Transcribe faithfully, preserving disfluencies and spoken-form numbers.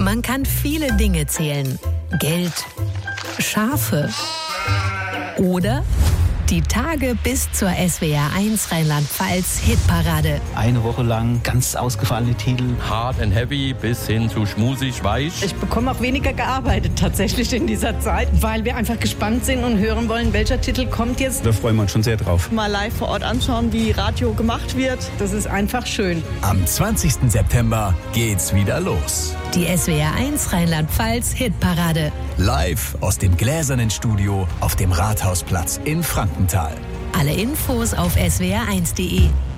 Man kann viele Dinge zählen. Geld, Schafe oder die Tage bis zur S W R eins Rheinland-Pfalz Hitparade. Eine Woche lang ganz ausgefallene Titel. Hard and heavy bis hin zu schmusig, weich. Ich bekomme auch weniger gearbeitet tatsächlich in dieser Zeit, weil wir einfach gespannt sind und hören wollen, welcher Titel kommt jetzt. Da freuen wir uns schon sehr drauf. Mal live vor Ort anschauen, wie Radio gemacht wird. Das ist einfach schön. Am zwanzigsten September geht's wieder los. Die S W R eins Rheinland-Pfalz Hitparade. Live aus dem gläsernen Studio auf dem Rathausplatz in Frankenthal. Alle Infos auf s w r eins punkt d e.